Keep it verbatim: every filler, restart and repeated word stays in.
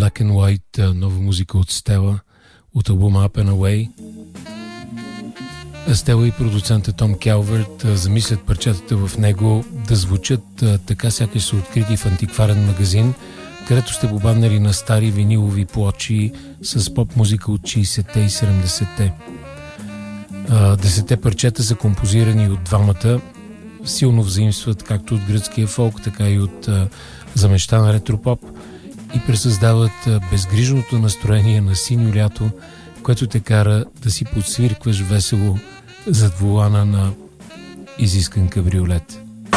Black and White, нова музика от Стела, от албума Up and Away. Стела и продуцента Том Келверт замислят парчетата в него да звучат така, сякаш са открити в антикварен магазин, където сте попаднали на стари винилови плочи с поп-музика от шейсетте и седемдесетте. Десетте парчета са композирани от двамата, силно взаимстват както от гръцкия фолк, така и от замещан ретропоп и пресъздават безгрижното настроение на синьо лято, което те кара да си подсвиркваш весело зад волана на изискан кабриолет.